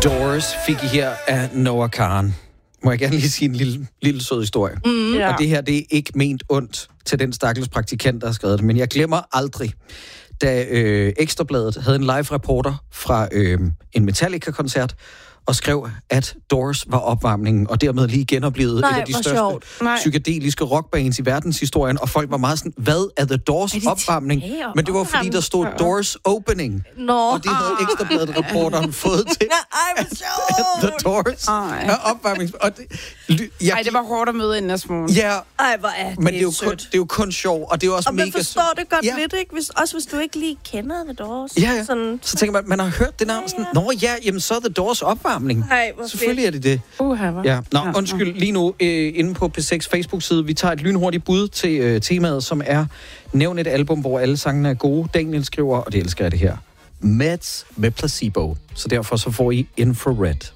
Doors fik I her af Noah Kahan. Må jeg gerne lige sige en lille sød historie. Ja. Og det her, det er ikke ment ondt til den stakkels praktikant, der har skrevet det, men jeg glemmer aldrig, da Ekstrabladet havde en live-reporter fra en Metallica-koncert, og skrev, at Doors var opvarmningen, og dermed lige genoplevet et af de største psykedeliske rockbands i verdenshistorien, og folk var meget sådan, hvad er The Doors opvarmning? Men det var fordi, der stod Doors Opening, og det havde Ekstrabladet-reporteren fået til, at The Doors er opvarmning. Det var hårdt at møde inden af morgen. Ja, hvor er det men det er jo kun sjov, og det er jo også og mega... Og man forstår det godt lidt, ikke? Hvis du ikke lige kender The Doors. Ja. Sådan. Så tænker man har hørt det navn sådan, jamen så er The Doors opvarmning. Selvfølgelig er det. Ja. Undskyld, lige nu inde på P6 Facebook-side, vi tager et lynhurtigt bud til temaet, som er nævn et album, hvor alle sangene er gode. Daniel skriver, og det elsker jeg det her, Meds med Placebo. Så derfor så får I Infrared.